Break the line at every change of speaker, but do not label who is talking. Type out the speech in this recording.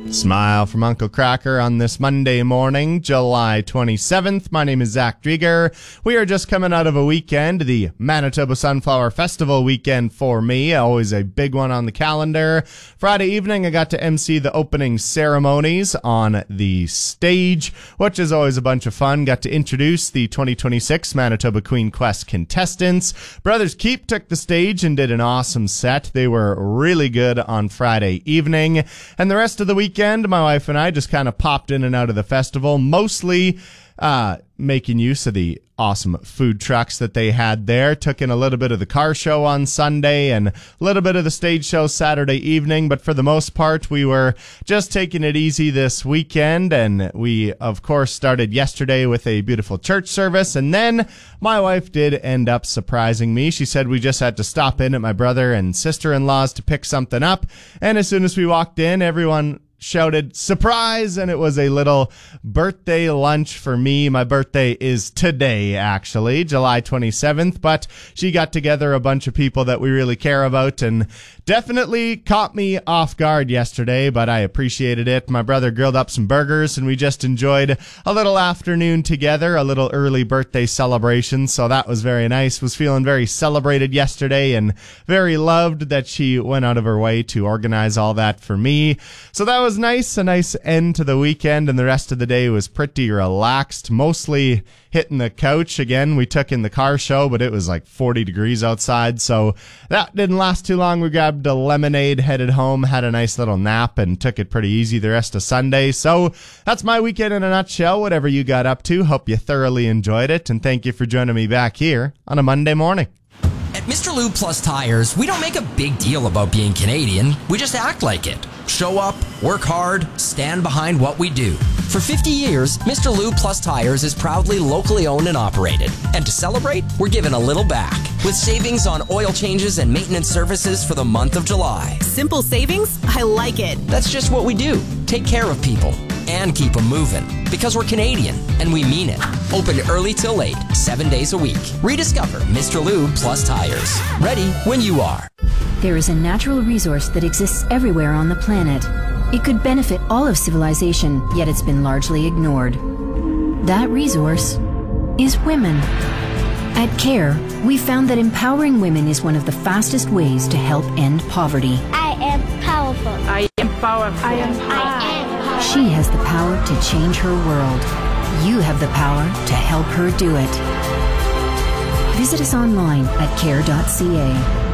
Smile from Uncle Cracker on this Monday morning, July 27th. My name is Zach Drieger. We are just coming out of a weekend, the Manitoba Sunflower Festival weekend for me. Always a big one on the calendar. Friday evening, I got to MC the opening ceremonies on the stage, which is always a bunch of fun. Got to introduce the 2026 Manitoba Queen Quest contestants. Brothers Keep took the stage and did an awesome set. They were really good on Friday evening. And the rest of the weekend, my wife and I just kind of popped in and out of the festival, mostly making use of the awesome food trucks that they had there. Took in a little bit of the car show on Sunday and a little bit of the stage show Saturday evening, but for the most part, we were just taking it easy this weekend, and we, of course, started yesterday with a beautiful church service, and then my wife did end up surprising me. She said we just had to stop in at my brother and sister-in-law's to pick something up, and as soon as we walked in, everyone shouted surprise, and it was a little birthday lunch for me. My birthday is today, actually, July 27th, but she got together a bunch of people that we really care about and definitely caught me off guard yesterday, but I appreciated it. My brother grilled up some burgers and we just enjoyed a little afternoon together, a little early birthday celebration, so that was very nice. Was feeling very celebrated yesterday and very loved that she went out of her way to organize all that for me. So that was nice, a nice end to the weekend, and the rest of the day was pretty relaxed, mostly hitting the couch. Again, we took in the car show, but it was like 40 degrees outside, so that didn't last too long. We grabbed a lemonade, headed home, had a nice little nap, and took it pretty easy the rest of Sunday. So that's my weekend in a nutshell. Whatever you got up to, hope you thoroughly enjoyed it, and thank you for joining me back here on a Monday morning.
At Mr. Lube Plus Tires, we don't make a big deal about being Canadian. We just act like it. Show up, work hard, stand behind what we do. For 50 years, Mr. Lube Plus Tires is proudly locally owned and operated. And to celebrate, we're giving a little back with savings on oil changes and maintenance services for the month of July.
Simple savings? I like it.
That's just what we do. Take care of people and keep them moving. Because we're Canadian, and we mean it. Open early till late, 7 days a week. Rediscover Mr. Lube Plus Tires. Ready when you are.
There is a natural resource that exists everywhere on the planet. It could benefit all of civilization, yet it's been largely ignored. That resource is women. At CARE, we found that empowering women is one of the fastest ways to help end poverty.
I am powerful.
I am powerful.
I am powerful.
She has the power to change her world. You have the power to help her do it. Visit us online at care.ca.